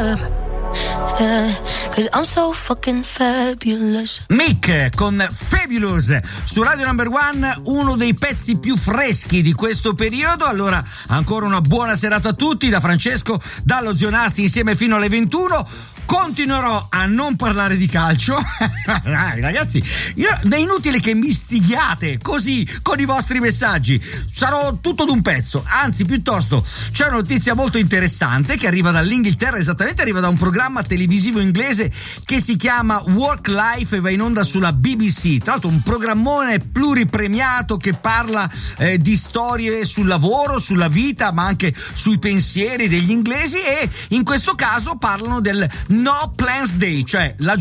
love. Yeah, 'cause I'm so fucking fabulous. Mick con Fabulous su Radio Number One, uno dei pezzi più freschi di questo periodo. Allora, ancora una buona serata a tutti da Francesco, dallo Zionasti, insieme fino alle 21. Continuerò a non parlare di calcio. Ragazzi, è inutile che mi stighiate così con i vostri messaggi. Sarò tutto d'un pezzo. Anzi, piuttosto, c'è una notizia molto interessante che arriva dall'Inghilterra, esattamente arriva da un programma televisivo inglese che si chiama Work Life e va in onda sulla BBC. Tra l'altro un programmone pluripremiato che parla di storie sul lavoro, sulla vita, ma anche sui pensieri degli inglesi, e in questo caso parlano del No Plans Day, cioè la